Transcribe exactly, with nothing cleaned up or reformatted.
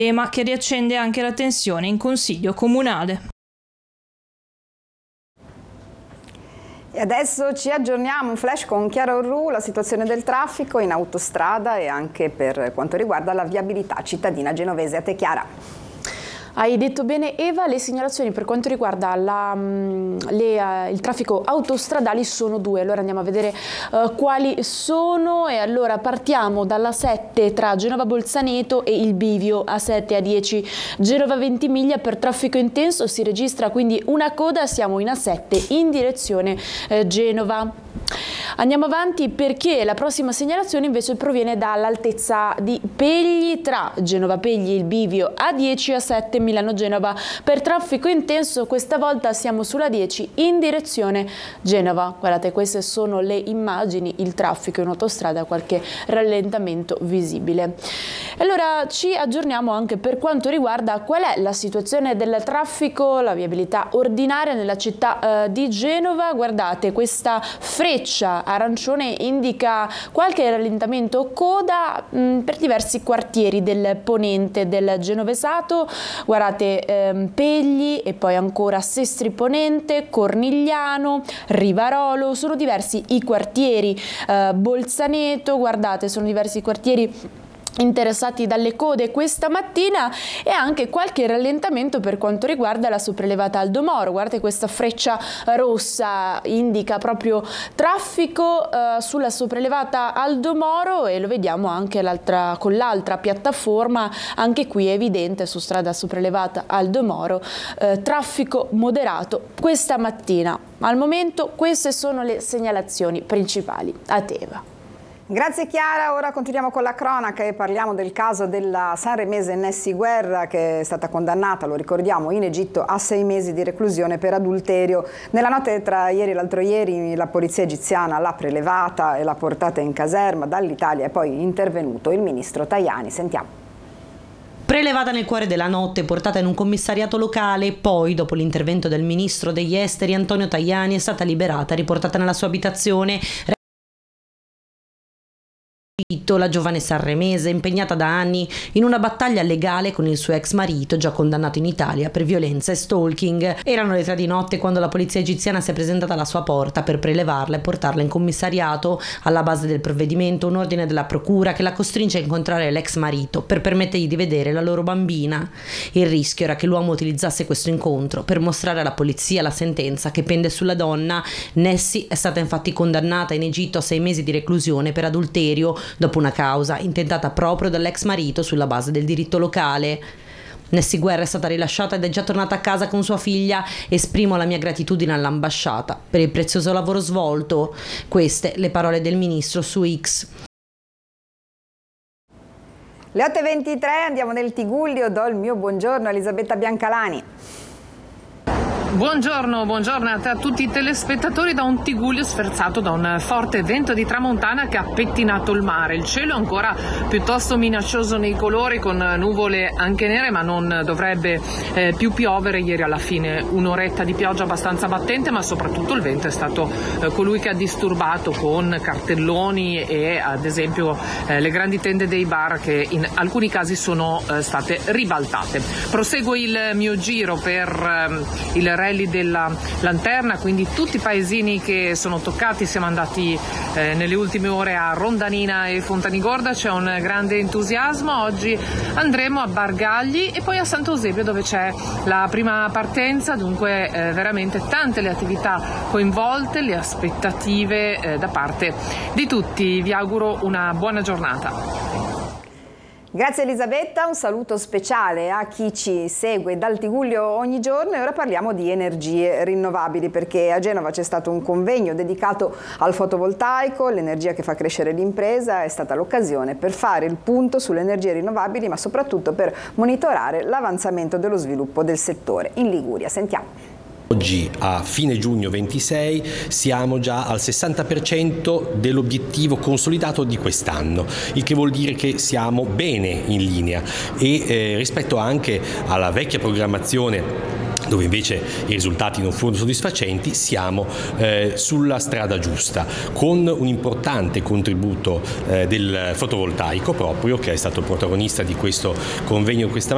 tema che riaccende anche la tensione in Consiglio Comunale. E adesso ci aggiorniamo, un flash con Chiara Orru, la situazione del traffico in autostrada e anche per quanto riguarda la viabilità cittadina genovese. A te Chiara. Hai detto bene Eva, le segnalazioni per quanto riguarda la, le, uh, il traffico autostradali sono due, allora andiamo a vedere uh, quali sono e allora partiamo dalla sette tra Genova Bolzaneto e il bivio A sette A dieci Genova Ventimiglia. Per traffico intenso si registra quindi una coda, siamo in A sette in direzione uh, Genova. Andiamo avanti perché la prossima segnalazione invece proviene dall'altezza di Pegli tra Genova Pegli e il bivio A dieci A sette Milano Genova. Per traffico intenso questa volta siamo sulla dieci in direzione Genova. Guardate, queste sono le immagini, il traffico in autostrada, qualche rallentamento visibile. Allora ci aggiorniamo anche per quanto riguarda qual è la situazione del traffico, la viabilità ordinaria nella città eh, di Genova. Guardate, questa freccia arancione indica qualche rallentamento o coda mh, per diversi quartieri del ponente del Genovesato. Guardate ehm, Pegli e poi ancora Sestri Ponente, Cornigliano, Rivarolo, sono diversi i quartieri, eh, Bolzaneto, guardate, sono diversi i quartieri interessati dalle code questa mattina e anche qualche rallentamento per quanto riguarda la sopraelevata Aldomoro. Guardate, questa freccia rossa indica proprio traffico eh, sulla sopraelevata Aldomoro e lo vediamo anche l'altra, con l'altra piattaforma, anche qui è evidente su strada sopraelevata Aldomoro eh, traffico moderato questa mattina. Al momento queste sono le segnalazioni principali. A te Eva. Grazie Chiara, ora continuiamo con la cronaca e parliamo del caso della sanremese Nessy Guerra che è stata condannata, lo ricordiamo, in Egitto a sei mesi di reclusione per adulterio. Nella notte tra ieri e l'altro ieri la polizia egiziana l'ha prelevata e l'ha portata in caserma. Dall'Italia è poi intervenuto il ministro Tajani, sentiamo. Prelevata nel cuore della notte, portata in un commissariato locale, poi, dopo l'intervento del ministro degli esteri Antonio Tajani, è stata liberata e riportata nella sua abitazione. La giovane sanremese, impegnata da anni in una battaglia legale con il suo ex marito, già condannato in Italia per violenza e stalking. Erano le tre di notte quando la polizia egiziana si è presentata alla sua porta per prelevarla e portarla in commissariato. Alla base del provvedimento un ordine della procura che la costringe a incontrare l'ex marito per permettergli di vedere la loro bambina. Il rischio era che l'uomo utilizzasse questo incontro per mostrare alla polizia la sentenza che pende sulla donna. Nessy è stata infatti condannata in Egitto a sei mesi di reclusione per adulterio dopo una causa intentata proprio dall'ex marito sulla base del diritto locale. Nessy Guerra è stata rilasciata ed è già tornata a casa con sua figlia. Esprimo la mia gratitudine all'ambasciata per il prezioso lavoro svolto. Queste le parole del ministro su X. Le otto e ventitré, andiamo nel Tigullio, do il mio buongiorno a Elisabetta Biancalani. Buongiorno, buongiorno a tutti i telespettatori da un Tigullio sferzato da un forte vento di tramontana che ha pettinato il mare. Il cielo è ancora piuttosto minaccioso nei colori con nuvole anche nere, ma non dovrebbe eh, più piovere. Ieri alla fine un'oretta di pioggia abbastanza battente, ma soprattutto il vento è stato eh, colui che ha disturbato con cartelloni e ad esempio eh, le grandi tende dei bar che in alcuni casi sono eh, state ribaltate. Proseguo il mio giro per eh, il rally della Lanterna, quindi tutti i paesini che sono toccati. Siamo andati eh, nelle ultime ore a Rondanina e Fontanigorda, c'è un grande entusiasmo. Oggi andremo a Bargagli e poi a Sant'Eusebio dove c'è la prima partenza, dunque eh, veramente tante le attività coinvolte, le aspettative eh, da parte di tutti. Vi auguro una buona giornata. Grazie Elisabetta, un saluto speciale a chi ci segue dal Tigullio ogni giorno e ora parliamo di energie rinnovabili perché a Genova c'è stato un convegno dedicato al fotovoltaico, l'energia che fa crescere l'impresa. È stata l'occasione per fare il punto sulle energie rinnovabili ma soprattutto per monitorare l'avanzamento dello sviluppo del settore in Liguria. Sentiamo. Oggi a fine giugno ventisei siamo già al sessanta per cento dell'obiettivo consolidato di quest'anno, il che vuol dire che siamo bene in linea e eh, rispetto anche alla vecchia programmazione dove invece i risultati non furono soddisfacenti, siamo eh, sulla strada giusta, con un importante contributo eh, del fotovoltaico proprio, che è stato protagonista di questo convegno questa